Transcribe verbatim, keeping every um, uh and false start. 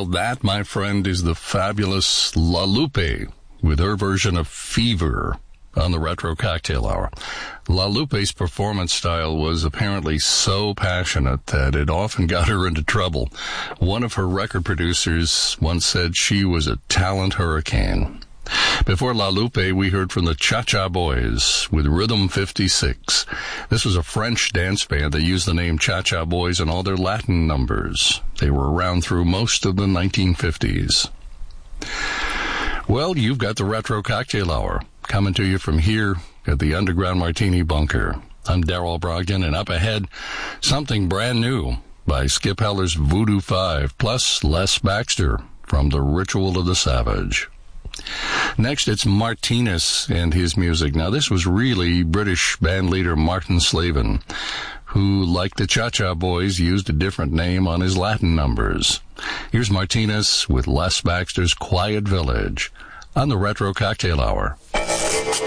Well, that, my friend, is the fabulous La Lupe with her version of Fever on the Retro Cocktail Hour. La Lupe's performance style was apparently so passionate that it often got her into trouble. One of her record producers once said she was a talent hurricane. Before La Lupe, we heard from the Cha-Cha Boys with Rhythm fifty-six. This was a French dance band that used the name Cha-Cha Boys in all their Latin numbers. They were around through most of the nineteen fifties. Well, you've got the Retro Cocktail Hour coming to you from here at the Underground Martini Bunker. I'm Darrell Brogdon, and up ahead, something brand new by Skip Heller's Voodoo Five, plus Les Baxter from The Ritual of the Savage. Next, it's Martinez and his music. Now, this was really British band leader Martin Slavin, who, like the Cha-Cha Boys, used a different name on his Latin numbers. Here's Martinez with Les Baxter's Quiet Village on the Retro Cocktail Hour.